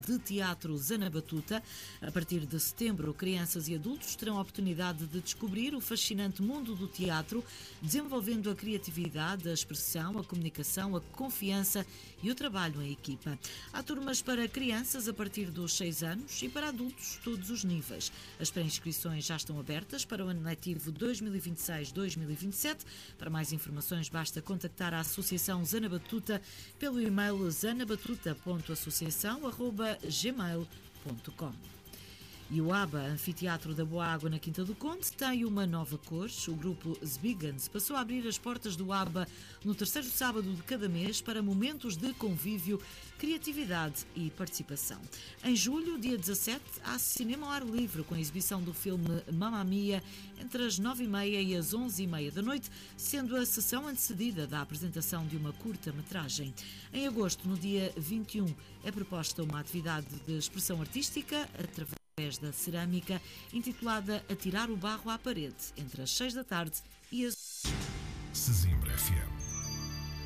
de Teatro Zana Batuta. A partir de setembro, crianças e adultos terão a oportunidade de descobrir o fascinante mundo do teatro, desenvolvendo a criatividade, a expressão, a comunicação, a confiança e o trabalho em equipa. Há turmas para crianças a partir dos 6 anos e para adultos todos os níveis. As pré-inscrições já estão abertas para o ano letivo 2026-2027. Para mais informações basta contactar a Associação Zana Batuta pelo e-mail zanabatuta.associação@gmail.com. E o ABA, Anfiteatro da Boa Água na Quinta do Conde, tem uma nova cor. O grupo Zbiggans passou a abrir as portas do ABA no terceiro sábado de cada mês para momentos de convívio, criatividade e participação. Em julho, dia 17, há cinema ao ar livre com a exibição do filme Mamma Mia entre as 9h30 e as 11h30 da noite, sendo a sessão antecedida da apresentação de uma curta-metragem. Em agosto, no dia 21, é proposta uma atividade de expressão artística através da cerâmica, intitulada Atirar o Barro à Parede, entre as 6 da tarde e as... Sesimbra FM.